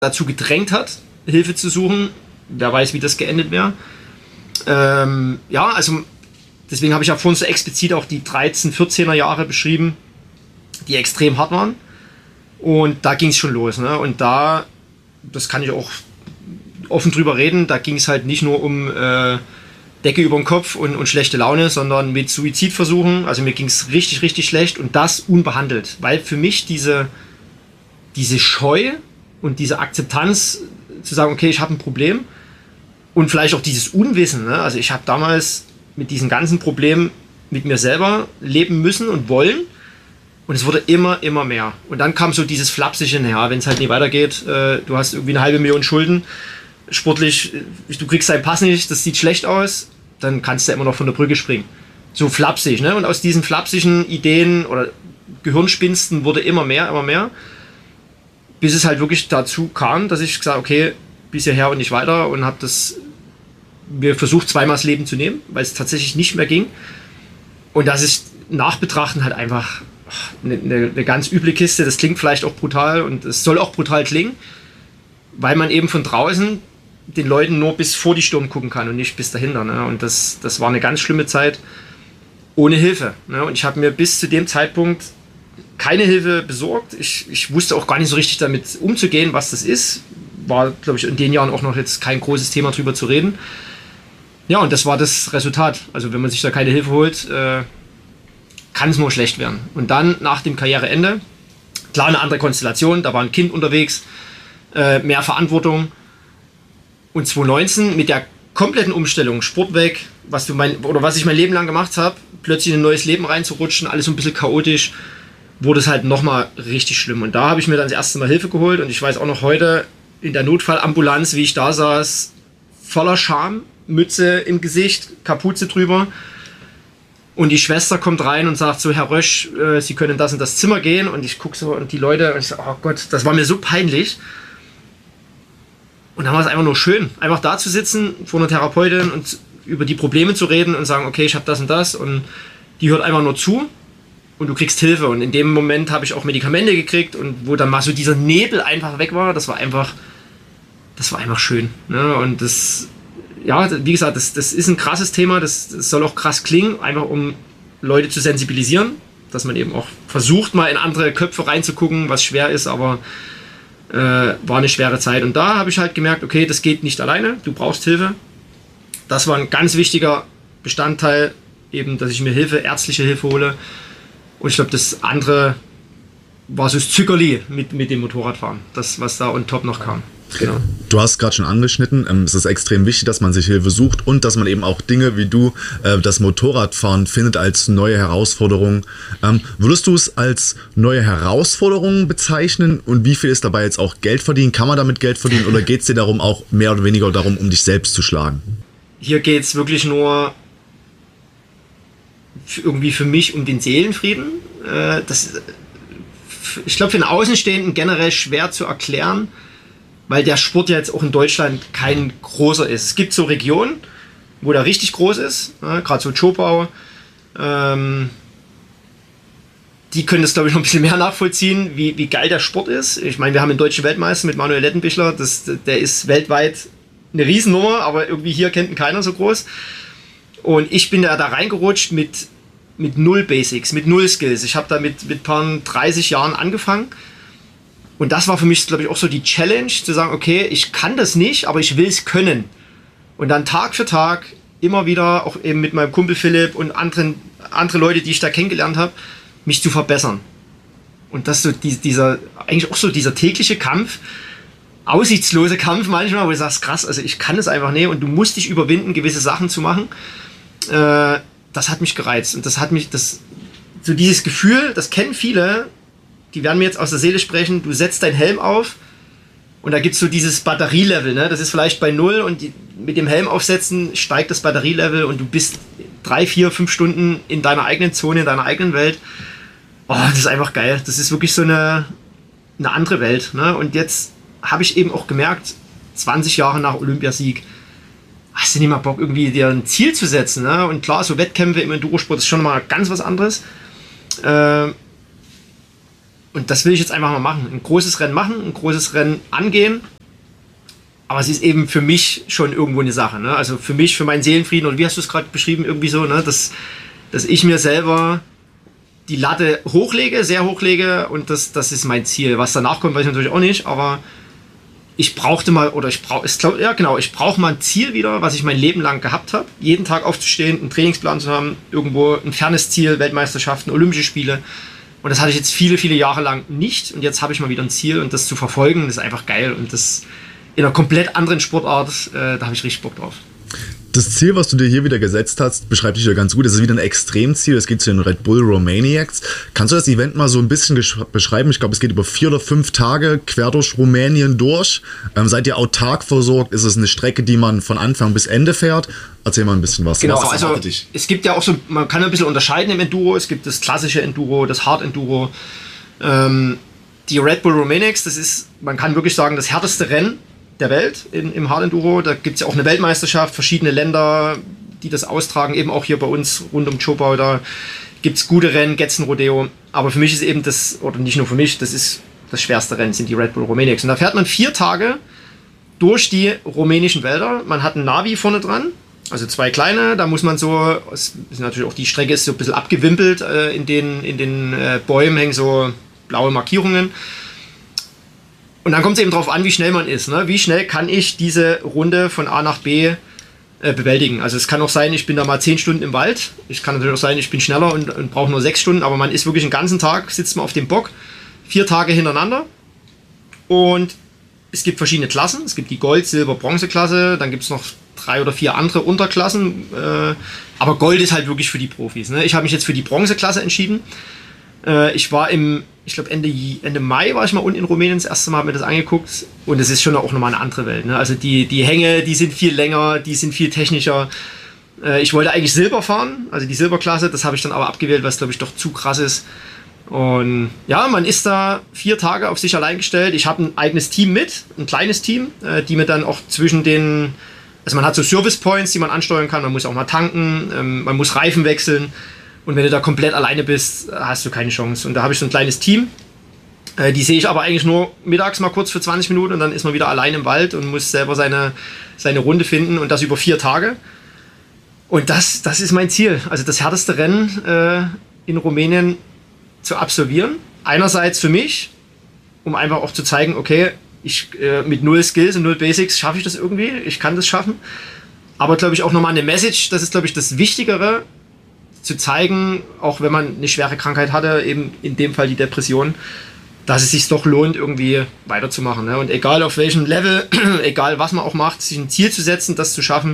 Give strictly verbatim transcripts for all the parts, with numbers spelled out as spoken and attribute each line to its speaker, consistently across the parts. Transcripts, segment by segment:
Speaker 1: dazu gedrängt hat, Hilfe zu suchen. Wer weiß, wie das geendet wäre. Ähm, ja, also deswegen habe ich ja vorhin so explizit auch die dreizehn, vierzehner Jahre beschrieben, die extrem hart waren. Und da ging es schon los. Ne? Und da, das kann ich auch offen drüber reden, da ging es halt nicht nur um äh, Decke über den Kopf und, und schlechte Laune, sondern mit Suizidversuchen. Also mir ging es richtig, richtig schlecht und das unbehandelt. Weil für mich diese, diese Scheu und diese Akzeptanz zu sagen, okay, ich habe ein Problem und vielleicht auch dieses Unwissen. Ne? Also ich habe damals mit diesen ganzen Problemen mit mir selber leben müssen und wollen. Und es wurde immer, immer mehr. Und dann kam so dieses Flapsige, naja, wenn es halt nie weitergeht, äh, du hast irgendwie eine halbe Million Schulden, sportlich, du kriegst deinen Pass nicht, das sieht schlecht aus, dann kannst du immer noch von der Brücke springen. So flapsig, ne? Und aus diesen flapsigen Ideen oder Gehirnspinsten wurde immer mehr, immer mehr, bis es halt wirklich dazu kam, dass ich gesagt habe, okay, bis hierher und nicht weiter und habe das mir versucht, zweimal das Leben zu nehmen, weil es tatsächlich nicht mehr ging. Und das ist nach Betrachten halt einfach eine, eine, eine ganz üble Kiste. Das klingt vielleicht auch brutal und es soll auch brutal klingen, weil man eben von draußen den Leuten nur bis vor die Stirn gucken kann und nicht bis dahinter. Ne? Und das, das war eine ganz schlimme Zeit ohne Hilfe. Ne? Und ich habe mir bis zu dem Zeitpunkt keine Hilfe besorgt. Ich, ich wusste auch gar nicht so richtig damit umzugehen, was das ist. War, glaube ich, in den Jahren auch noch jetzt kein großes Thema drüber zu reden. Ja, und das war das Resultat. Also wenn man sich da keine Hilfe holt, äh, kann es nur schlecht werden. Und dann nach dem Karriereende, klar eine andere Konstellation, da war ein Kind unterwegs, äh, mehr Verantwortung. Und zwanzig neunzehn mit der kompletten Umstellung, Sport weg, was, du mein, oder was ich mein Leben lang gemacht habe, plötzlich in ein neues Leben reinzurutschen, alles so ein bisschen chaotisch, wurde es halt nochmal richtig schlimm. Und da habe ich mir dann das erste Mal Hilfe geholt und ich weiß auch noch heute in der Notfallambulanz, wie ich da saß, voller Scham, Mütze im Gesicht, Kapuze drüber. Und die Schwester kommt rein und sagt so, Herr Rösch, äh, Sie können in das und das Zimmer gehen. Und ich gucke so und die Leute und ich so, oh Gott, das war mir so peinlich. Und dann war es einfach nur schön, einfach da zu sitzen vor einer Therapeutin und über die Probleme zu reden und sagen, okay, ich habe das und das. Und die hört einfach nur zu und du kriegst Hilfe. Und in dem Moment habe ich auch Medikamente gekriegt und wo dann mal so dieser Nebel einfach weg war, das war einfach, das war einfach schön. Ne? Und das, ja, wie gesagt, das, das ist ein krasses Thema, das, das soll auch krass klingen, einfach um Leute zu sensibilisieren, dass man eben auch versucht, mal in andere Köpfe reinzugucken, was schwer ist, aber äh, war eine schwere Zeit. Und da habe ich halt gemerkt, okay, das geht nicht alleine, du brauchst Hilfe. Das war ein ganz wichtiger Bestandteil, eben, dass ich mir Hilfe, ärztliche Hilfe hole. Und ich glaube, das andere war so das Zückerli mit, mit dem Motorradfahren, das, was da on top noch kam. Genau.
Speaker 2: Du hast gerade schon angeschnitten, ähm, es ist extrem wichtig, dass man sich Hilfe sucht und dass man eben auch Dinge wie du, äh, das Motorradfahren findet als neue Herausforderung. Ähm, würdest du es als neue Herausforderung bezeichnen und wie viel ist dabei jetzt auch Geld verdienen? Kann man damit Geld verdienen oder geht es dir darum auch mehr oder weniger darum, um dich selbst zu schlagen?
Speaker 1: Hier geht es wirklich nur irgendwie für mich um den Seelenfrieden. Äh, das, ich glaube, für den Außenstehenden generell schwer zu erklären, weil der Sport ja jetzt auch in Deutschland kein großer ist. Es gibt so Regionen, wo der richtig groß ist, ne, gerade so Zschopau, ähm, die können das, glaube ich, noch ein bisschen mehr nachvollziehen, wie, wie geil der Sport ist. Ich meine, wir haben einen deutschen Weltmeister mit Manuel Lettenbichler, das, der ist weltweit eine Riesennummer, aber irgendwie hier kennt ihn keiner so groß. Und ich bin da, da reingerutscht mit, mit null Basics, mit null Skills. Ich habe da mit, mit paar dreißig Jahren angefangen. Und das war für mich, glaube ich, auch so die Challenge, zu sagen, okay, ich kann das nicht, aber ich will es können. Und dann Tag für Tag immer wieder, auch eben mit meinem Kumpel Philipp und anderen andere Leute, die ich da kennengelernt habe, mich zu verbessern. Und das so die, dieser, eigentlich auch so dieser tägliche Kampf, aussichtslose Kampf manchmal, wo du sagst, krass, also ich kann es einfach nicht und du musst dich überwinden, gewisse Sachen zu machen. Äh, das hat mich gereizt und das hat mich, das, so dieses Gefühl, das kennen viele, die werden mir jetzt aus der Seele sprechen, du setzt deinen Helm auf und da gibt es so dieses Batterielevel, ne? Das ist vielleicht bei null und die, mit dem Helm aufsetzen steigt das Batterielevel und du bist drei, vier, fünf Stunden in deiner eigenen Zone, in deiner eigenen Welt. Oh, das ist einfach geil. Das ist wirklich so eine, eine andere Welt. Ne? Und jetzt habe ich eben auch gemerkt, zwanzig Jahre nach Olympiasieg, hast du nicht mal Bock, irgendwie dir ein Ziel zu setzen. Ne? Und klar, so Wettkämpfe im Endurosport ist schon mal ganz was anderes. Äh, Und das will ich jetzt einfach mal machen. Ein großes Rennen machen, ein großes Rennen angehen. Aber es ist eben für mich schon irgendwo eine Sache. Ne? Also für mich, für meinen Seelenfrieden, und wie hast du es gerade beschrieben, irgendwie so, ne? dass, dass ich mir selber die Latte hochlege, sehr hochlege, und das, das ist mein Ziel. Was danach kommt, weiß ich natürlich auch nicht, aber ich brauchte mal, oder ich brauche, ja genau, ich brauche mal ein Ziel wieder, was ich mein Leben lang gehabt habe. Jeden Tag aufzustehen, einen Trainingsplan zu haben, irgendwo ein fernes Ziel, Weltmeisterschaften, Olympische Spiele. Und das hatte ich jetzt viele, viele Jahre lang nicht. Und jetzt habe ich mal wieder ein Ziel, und das zu verfolgen, das ist einfach geil. Und das in einer komplett anderen Sportart, äh, da habe ich richtig Bock drauf.
Speaker 2: Das Ziel, was du dir hier wieder gesetzt hast, beschreibt dich ja ganz gut. Das ist wieder ein Extremziel. Es geht zu den Red Bull Romaniacs. Kannst du das Event mal so ein bisschen beschreiben? Ich glaube, es geht über vier oder fünf Tage quer durch Rumänien durch. Ähm, seid ihr autark versorgt? Ist es eine Strecke, die man von Anfang bis Ende fährt? Erzähl mal ein bisschen was.
Speaker 1: Genau,
Speaker 2: was
Speaker 1: also es gibt ja auch so, man kann ein bisschen unterscheiden im Enduro. Es gibt das klassische Enduro, das Hard Enduro. Ähm, die Red Bull Romaniacs, das ist, man kann wirklich sagen, das härteste Rennen der Welt in, im Hard Enduro. Da gibt es ja auch eine Weltmeisterschaft, verschiedene Länder, die das austragen, eben auch hier bei uns rund um Zschopau. Da gibt es gute Rennen, Getzen Rodeo. Aber für mich ist eben das, oder nicht nur für mich, das ist das schwerste Rennen, sind die Red Bull Romaniacs. Und da fährt man vier Tage durch die rumänischen Wälder. Man hat ein Navi vorne dran, also zwei kleine. Da muss man so, es ist natürlich auch die Strecke ist so ein bisschen abgewimpelt. Äh, in den, in den äh, Bäumen hängen so blaue Markierungen. Und dann kommt es eben darauf an, wie schnell man ist. Ne? Wie schnell kann ich diese Runde von A nach B äh, bewältigen? Also es kann auch sein, ich bin da mal zehn Stunden im Wald. Es kann natürlich auch sein, ich bin schneller und, und brauche nur sechs Stunden. Aber man ist wirklich den ganzen Tag, sitzt man auf dem Bock, vier Tage hintereinander. Und es gibt verschiedene Klassen. Es gibt die Gold-, Silber-, Bronze-Klasse. Dann gibt es noch drei oder vier andere Unterklassen. Äh, aber Gold ist halt wirklich für die Profis. Ne? Ich habe mich jetzt für die Bronze-Klasse entschieden. Äh, ich war im, ich glaube Ende, Ende Mai war ich mal unten in Rumänien, das erste Mal, habe mir das angeguckt, und es ist schon auch nochmal eine andere Welt. Ne? Also die, die Hänge, die sind viel länger, die sind viel technischer. Äh, ich wollte eigentlich Silber fahren, also die Silberklasse, das habe ich dann aber abgewählt, weil es glaube ich doch zu krass ist. Und ja, man ist da vier Tage auf sich allein gestellt. Ich habe ein eigenes Team mit, ein kleines Team, äh, die mir dann auch zwischen den, also man hat so Service Points, die man ansteuern kann, man muss auch mal tanken, ähm, man muss Reifen wechseln. Und wenn du da komplett alleine bist, hast du keine Chance. Und da habe ich so ein kleines Team. Äh, die sehe ich aber eigentlich nur mittags mal kurz für zwanzig Minuten, und dann ist man wieder allein im Wald und muss selber seine, seine Runde finden, und das über vier Tage. Und das, das ist mein Ziel. Also das härteste Rennen äh, in Rumänien zu absolvieren. Einerseits für mich, um einfach auch zu zeigen, okay, ich äh, mit null Skills und null Basics schaffe ich das irgendwie. Ich kann das schaffen. Aber glaube ich auch nochmal eine Message, das ist glaube ich das Wichtigere, zu zeigen, auch wenn man eine schwere Krankheit hatte, eben in dem Fall die Depression, dass es sich doch lohnt, irgendwie weiterzumachen. Ne? Und egal auf welchem Level, egal was man auch macht, sich ein Ziel zu setzen, das zu schaffen,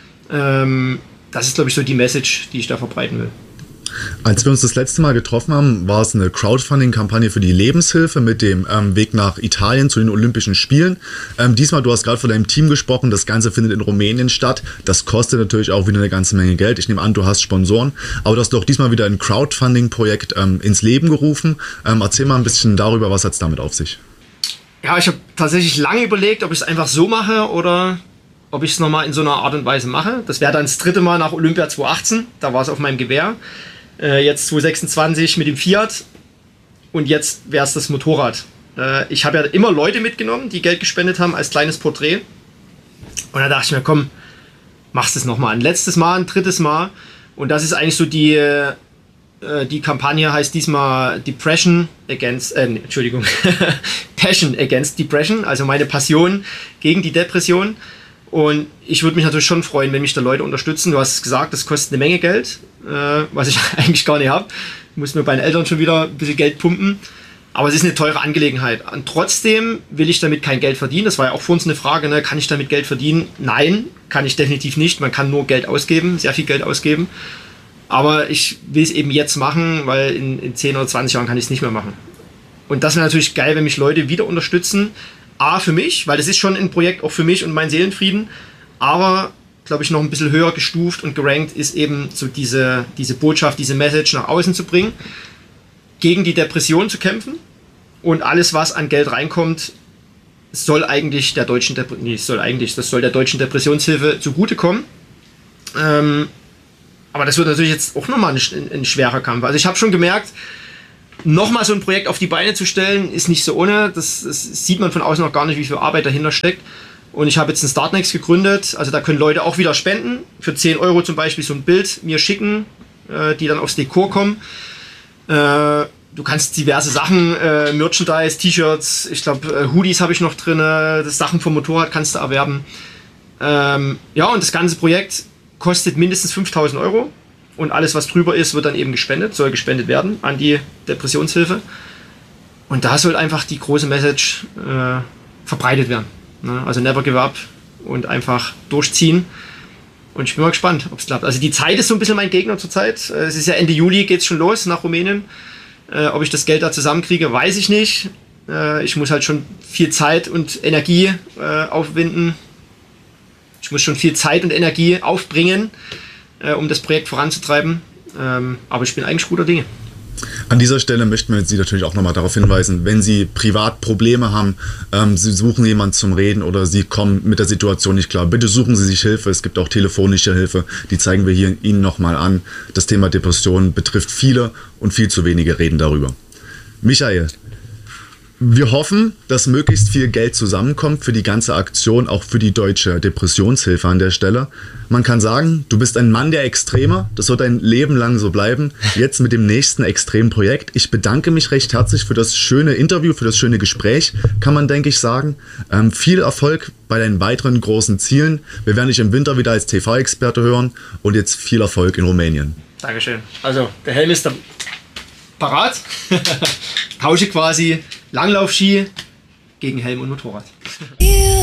Speaker 1: ähm, das ist, glaube ich, so die Message, die ich da verbreiten will.
Speaker 2: Als wir uns das letzte Mal getroffen haben, war es eine Crowdfunding-Kampagne für die Lebenshilfe mit dem ähm, Weg nach Italien zu den Olympischen Spielen. Ähm, diesmal, du hast gerade von deinem Team gesprochen, das Ganze findet in Rumänien statt. Das kostet natürlich auch wieder eine ganze Menge Geld. Ich nehme an, du hast Sponsoren, aber du hast doch diesmal wieder ein Crowdfunding-Projekt ähm, ins Leben gerufen. Ähm, erzähl mal ein bisschen darüber, was hat es damit auf sich?
Speaker 1: Ja, ich habe tatsächlich lange überlegt, ob ich es einfach so mache oder ob ich es nochmal in so einer Art und Weise mache. Das wäre dann das dritte Mal nach Olympia zwanzig achtzehn, da war es auf meinem Gewehr. Äh, jetzt zwanzig sechsundzwanzig mit dem Fiat, und jetzt wäre es das Motorrad. Äh, ich habe ja immer Leute mitgenommen, die Geld gespendet haben als kleines Porträt. Und da dachte ich mir, komm, machst es nochmal. Ein letztes Mal, ein drittes Mal. Und das ist eigentlich so die, äh, die Kampagne heißt diesmal Depression Against, äh, Entschuldigung, Passion Against Depression, also meine Passion gegen die Depression. Und ich würde mich natürlich schon freuen, wenn mich da Leute unterstützen. Du hast es gesagt, das kostet eine Menge Geld, äh, was ich eigentlich gar nicht habe. Ich muss mir bei den Eltern schon wieder ein bisschen Geld pumpen. Aber es ist eine teure Angelegenheit. Und trotzdem will ich damit kein Geld verdienen. Das war ja auch für uns eine Frage, ne? Kann ich damit Geld verdienen? Nein, kann ich definitiv nicht. Man kann nur Geld ausgeben, sehr viel Geld ausgeben. Aber ich will es eben jetzt machen, weil in, in zehn oder zwanzig Jahren kann ich es nicht mehr machen. Und das wäre natürlich geil, wenn mich Leute wieder unterstützen. A, für mich, weil das ist schon ein Projekt auch für mich und meinen Seelenfrieden, aber, glaube ich, noch ein bisschen höher gestuft und gerankt ist eben so diese, diese Botschaft, diese Message nach außen zu bringen, gegen die Depression zu kämpfen, und alles, was an Geld reinkommt, soll eigentlich der deutschen Dep- nee, soll eigentlich, das soll der deutschen Depressionshilfe zugutekommen. Ähm, aber das wird natürlich jetzt auch nochmal ein, ein, ein schwerer Kampf. Also ich habe schon gemerkt, nochmal so ein Projekt auf die Beine zu stellen, ist nicht so ohne. Das, das sieht man von außen noch gar nicht, wie viel Arbeit dahinter steckt. Und ich habe jetzt ein Startnext gegründet. Also da können Leute auch wieder spenden. Für zehn Euro zum Beispiel so ein Bild mir schicken, äh, die dann aufs Dekor kommen. Äh, du kannst diverse Sachen, äh, Merchandise, T-Shirts, ich glaube äh, Hoodies habe ich noch drin, das Sachen vom Motorrad kannst du erwerben. Ähm, ja, und das ganze Projekt kostet mindestens fünftausend Euro. Und alles, was drüber ist, wird dann eben gespendet, soll gespendet werden an die Depressionshilfe. Und da soll einfach die große Message äh, verbreitet werden. Ne? Also never give up und einfach durchziehen. Und ich bin mal gespannt, ob es klappt. Also die Zeit ist so ein bisschen mein Gegner zurzeit. Es ist ja Ende Juli, geht es schon los nach Rumänien. Äh, ob ich das Geld da zusammenkriege, weiß ich nicht. Äh, ich muss halt schon viel Zeit und Energie äh, aufwenden. Ich muss schon viel Zeit und Energie aufbringen, äh, um das Projekt voranzutreiben. Ähm, aber ich bin eigentlich guter Dinge.
Speaker 2: An dieser Stelle möchten wir Sie natürlich auch nochmal darauf hinweisen, wenn Sie privat Probleme haben, ähm, Sie suchen jemanden zum Reden oder Sie kommen mit der Situation nicht klar, bitte suchen Sie sich Hilfe. Es gibt auch telefonische Hilfe, die zeigen wir hier Ihnen nochmal an. Das Thema Depression betrifft viele und viel zu wenige reden darüber. Michael, wir hoffen, dass möglichst viel Geld zusammenkommt für die ganze Aktion, auch für die Deutsche Depressionshilfe an der Stelle. Man kann sagen, du bist ein Mann der Extreme, das wird dein Leben lang so bleiben. Jetzt mit dem nächsten Extremprojekt. Ich bedanke mich recht herzlich für das schöne Interview, für das schöne Gespräch, kann man, denke ich, sagen. Ähm, viel Erfolg bei deinen weiteren großen Zielen. Wir werden dich im Winter wieder als T V-Experte hören und jetzt viel Erfolg in Rumänien.
Speaker 1: Dankeschön. Also, der Helm ist da parat. Tausche quasi Langlaufski gegen Helm und Motorrad.